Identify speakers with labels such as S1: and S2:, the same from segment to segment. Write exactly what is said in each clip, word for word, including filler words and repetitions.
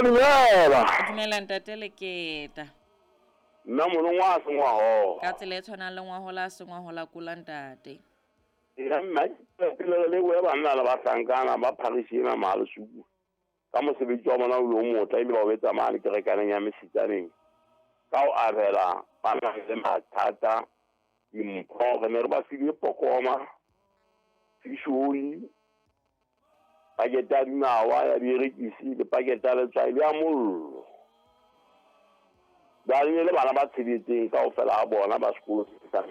S1: dumela.
S2: Dumela ntate Leketa.
S1: Nna monongwa a sengwa ho.
S2: Ka tsela e tshwanang le ngwaho la sengwa ho la kula ntate.
S1: Ya mma pele le we banna le ba tsankana ba pharishina mahalo suku. Ka mosebetsi wa bona o lo motla ile ba wetsa mane ke rekaneng ya mesitsaneng. Ka o abela bana le mathata impho re ne re ba file pokoma. Fishoi. Paketa dinawa ya direkisi le paketa le tswa ile ya mollo. Ba le le bana ba tsheditseng ka o fela a bona ba sekolo tsa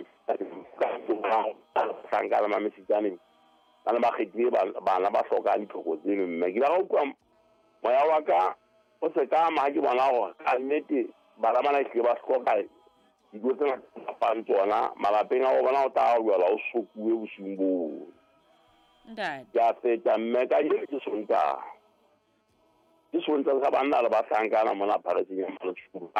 S1: sangala ma mesitsaneng bana ba khitile bana ba hloka ditlhoko tseno mme ke la go kwa moya wa ka o se ka ma ke bona go ka nnete bana bana ke ba hloka digo tsena pa ntsona malapeng a go bona o ta go la o sokuwe bosumbo
S2: Ntate
S1: ya feta mme ka ile ke sonta ke sonta sa bana le ba sangana mona pareseng ya motho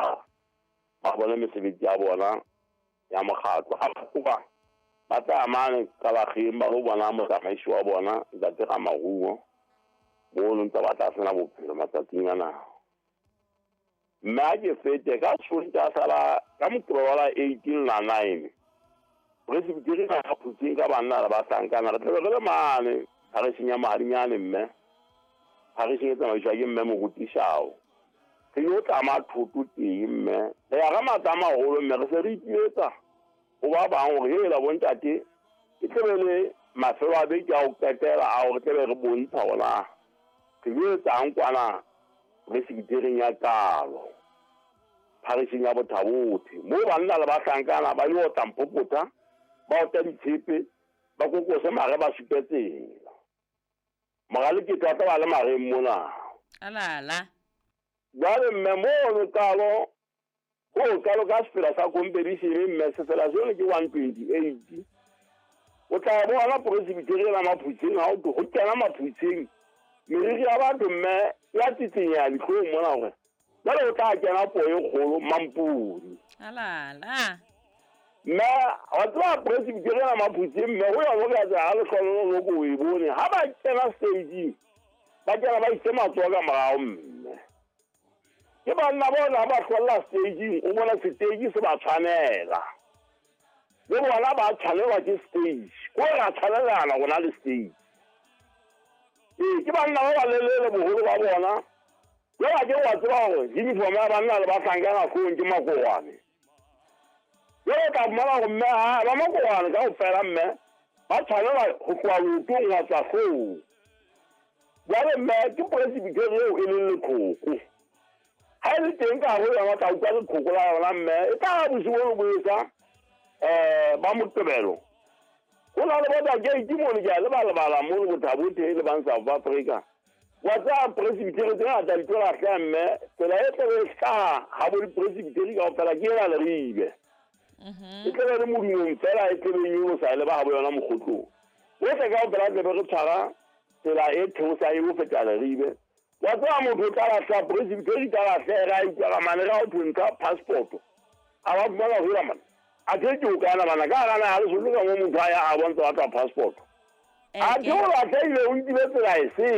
S1: ba bona mesebetsi ya bona ya mokgatlo a ba ba tsa amane ka ba khimba go bona mo tsamaiso wa bona da te ga maruo mo no ntse ba tla sena bophelo matsatsing ana mma ke fete ka sonta sala ka motho wa eighteen na nine presibiteri ka phutse ka bana ba sankana re tle le mane ha re senya mahadinyane mme ha re senya tsamaiso ke mme mo gutishao ke yo tama thutu teng mme le ya ga matama holo mme re se re ipietsa o ba bang o hela bontate ke tsebele mafelo a be ke a o ketela a o tsebe re bontsha ona ke yo tsang kwana re sekitering ya kalo pharishing ya bothabothe mo banna le ba sankana ba yo tampopota ba o ta ditshepe ba kokose mare ba supetsela magale ke tata ba le mare mona
S2: alala
S1: Gare memono kalo o kalo ka spela sa competition mme se fela jone ke one twenty-eight o tla bona presibiteri la maputseng ha o go tsena maputseng meriri ya batho mme ya tsitsenya di go mona gore ba le o tla tsena po e kgolo mampudi
S2: alala
S1: mme o tla presibiteri la maputseng mme o ya go ga ja le kholo lo go e bone ha ba tsena stage ba tsena ba itse matsoga marao mme ke bana bona ba hlola stage o bona stage se ba tshwanela le bona ba tshwanela ke stage ko ra tshwanela gona le stage eh ke bana ba lelele boholo ba bona le ba ke wa tswa go uniform ya bana le ba sangana go nke makowane le ka mala go mme ha ba makowane ka o fela mme ba tshwanela go kwa lutu ngwa tsa go ya le mme ke presibiteri o e le lekoko ha le teng ka go ya ka utlwa le khokola yona mme e ka bosiwo bo etsa eh ba motebelo o la le ba ga ke mo le ja le ba le ba la mo go thabothe le ba South Africa wa tsa presibiteri tsa da ditla ka mme tsela e tle sa ha bo presibiteri ka fela ke ya le ribe
S2: mhm
S1: e tle le mo dingwe fela e tle le sa le ba bo yona mogotlo o tla ka bra le re tshara tsela e theosa e bo feta le ribe wa tsa mo go tla sa presibiteri ka la fera e ka manera o thunka passport a wa bona ho ramana a ke ke o kana bana ka kana ha le sulu ka mo motho ya a bontsha wa passport a ke o la tsaile o ntile tsela e se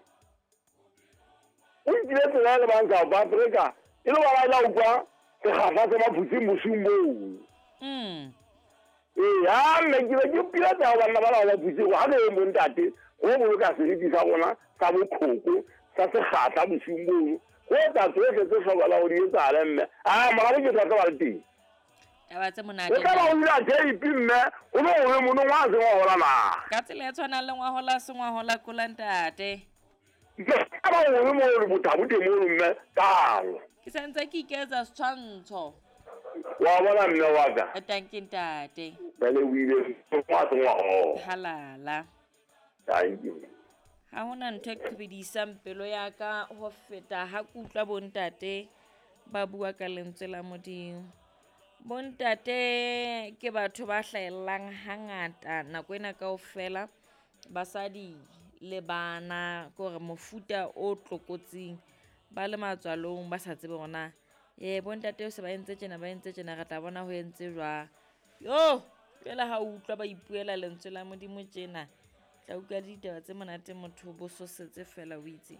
S1: o ntile tsela le banka South Africa e le ba la ukwa ke gafa se maputsi mosumbo
S2: mm
S1: eh ya me ke ke pila tsa bana ba la putsi go ha le mo ntate go mo ka se di sa bona sa bokhoko sa se gata mosumbo go tsa tsohle tse hloka la o di etsa le mme a magale ke tsa ba le teng
S2: ya ba tse monate
S1: o ka ba o dira J P mme o no o mo no wa se wa hola na
S2: ka tsela e tshwanang le ngwaho la sengwaho la kula ntate
S1: ka ba o mo mo bothabute mo mme talo
S2: ke sentse ke iketsa setshwantsho
S1: wa bona mme wa ka
S2: e tanke ntate
S1: bele wile wa se wa ho
S2: halala
S1: thank you
S2: ha hona ntho e khibedisang pelo ya ka ho feta ha kutlwa bontate ba bua ka lentswe la modimo bontate ke batho ba hlaelang hangata nako ena kaofela basadi le bana gore mofuta o tlokotsing ba le matswalong ba sa tsebe bona eh bontate o se ba entse tjena ba entse tjena re tla bona ho entse jwa yo pela ha utlwa ba ipuela lentswe la modimo tjena tla utlwa ditaba tse monate motho bo sosetse fela o itse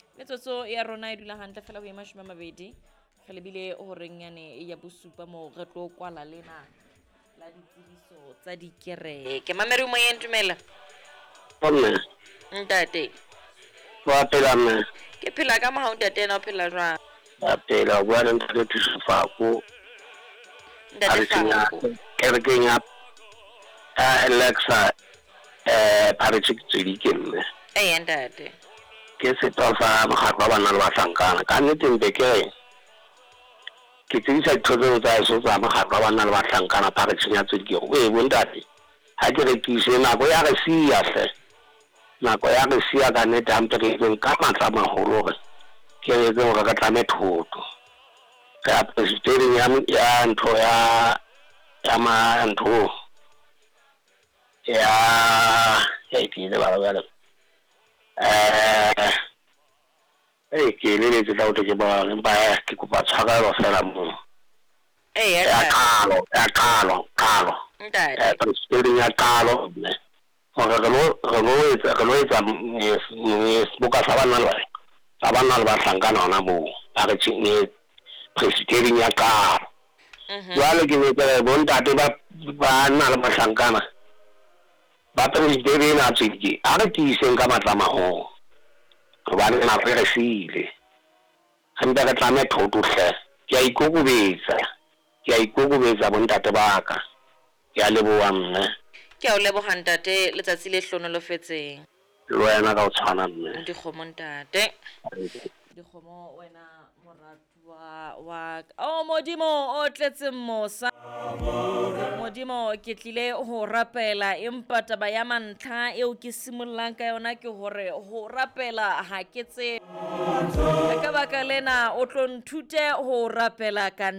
S2: metsotso ya rona e dula hantle fela ho e mashome a mabedi re lebile ho renyane ya bosupa mo re tlo kwala lena la ditsebiso tsa dikereke mamere mo yeng tumela
S3: Mme,
S2: ntate
S3: wa phela mme.
S2: ke phela ka mohau ntate na o phela jwang
S3: Wa phela bua le ntate Thusefako.
S2: ntate Fako
S3: Kerekeng ya Alexa eh Parish Tsedike mme.
S2: eh ntate
S3: Ke setho sa mokgatlo wa banna le bahlankana. Ka nnete mpe ke ke tsebisa dithoto tsa eso tsa mokgatlo wa banna le bahlankana Parish ya Tsedike. O e bontate. Ha ke re kise nako ya re siya hle. Nako ya re siya ka nnete ampe re tseng ka matla maholo re. Ke re tseng re ka tlame thoto. Ka president ya ya ntho ya ya ma ntho ya ya ke le ba ba eh eh ke le le tla o te ke ba empa ke kopa tshwarelo fela mo
S2: eh
S3: ya
S2: ntate
S3: qalo ya qalo qalo
S2: ntate
S3: eh president ya qalo ne hore re lo re lo etsa re lo etsa boka sa bana le sa bana le ba hlankana hona mo ba re tshine president ya qalo
S2: mhm
S3: jwale ke ne ke bontate ba ba na le bahlankana ba president na tsiki a re ke iseng ka matla maho ba ne na re sile handa ka tlame thoto hle ke a ikokobetsa ke a ikokobetsa bontate ba ka ke a leboha mme
S2: ke a o leboha ntate letsatsi le hlonolofetseng
S3: le wena ka o tshwana mme
S2: dikgomo ntate dikgomo wena moratua wa o modimo o tletse mosa modimo ke tlile ho rapela empa taba ya mantlha eo ke simollang ka yona ke hore ho rapela ha ke tse ka baka lena o tlo nthute ho rapela ka